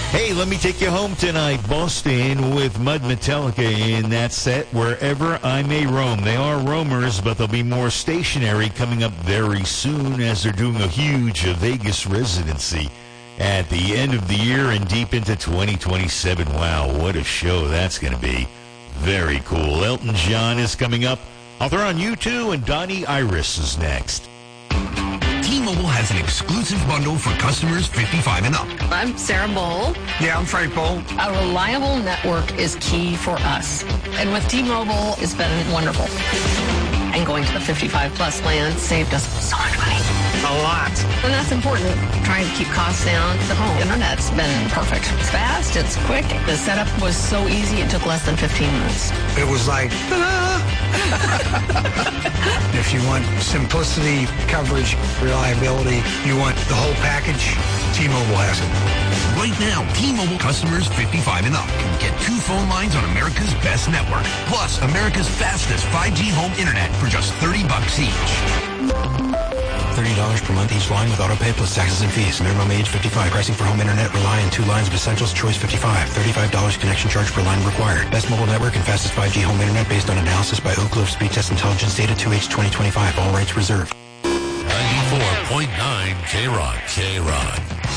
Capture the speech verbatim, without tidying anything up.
Hey, let me take you home tonight, Boston, with Mud Metallica in that set, Wherever I May Roam. They are roamers, but they'll be more stationary coming up very soon as they're doing a huge Vegas residency at the end of the year and deep into twenty twenty-seven. Wow, what a show that's going to be. Very cool. Elton John is coming up. I'll throw on U two, and Donnie Iris is next. T-Mobile has an exclusive bundle for customers fifty-five and up. I'm Sarah Bowl. Yeah, I'm Frank Bowl. A reliable network is key for us. And with T-Mobile, it's been wonderful. And going to the fifty-five plus plan saved us so much money. A lot. And that's important. Trying to keep costs down. The home internet's been perfect. It's fast. It's quick. The setup was so easy. It took less than fifteen minutes. It was like, ta-da! If you want simplicity, coverage, reliability, you want the whole package, T-Mobile has it. Right now, T-Mobile customers fifty-five and up can get two phone lines on America's best network, plus America's fastest five G home internet for just thirty bucks each. thirty dollars per month each line with auto pay plus taxes and fees. Minimum age fifty-five. Pricing for home internet rely on two lines of Essentials Choice fifty-five. thirty-five dollars connection charge per line required. Best mobile network and fastest five G home internet based on analysis by Oak Grove Speed Test Intelligence Data two H twenty twenty-five. All rights reserved. ninety-four point nine K-Rock. K-Rock.